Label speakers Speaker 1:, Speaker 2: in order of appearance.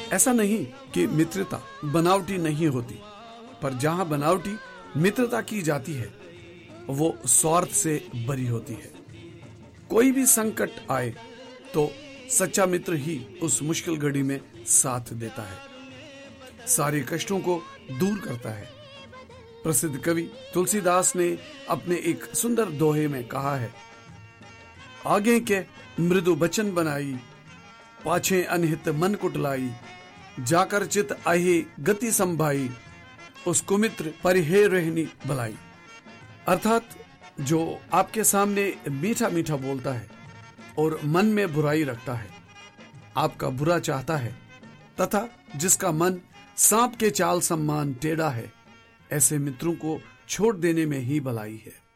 Speaker 1: ऐसा नहीं कि मित्रता बनावटी नहीं होती, पर जहां बनावटी मित्रता की जाती है वो स्वार्थ से बरी होती है। कोई भी संकट आए तो सच्चा मित्र ही उस मुश्किल घड़ी में साथ देता है, सारे कष्टों को दूर करता है। प्रसिद्ध कवि तुलसीदास ने अपने एक सुंदर दोहे में कहा है, आगे के मृदु बचन बनाई, पाछे अनहित मन कुटलाई, जाकर चित आही गति संभाई, उस कुमित्र परिहे रहनी भलाई। अर्थात जो आपके सामने मीठा मीठा बोलता है और मन में बुराई रखता है, आपका बुरा चाहता है, तथा जिसका मन सांप के चाल सम्मान टेढ़ा है, ऐसे मित्रों को छोड़ देने में ही भलाई है।